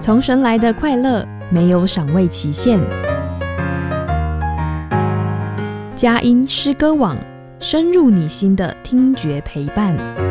从神来的快乐没有赏味期限。佳音诗歌网，深入你心的听觉陪伴。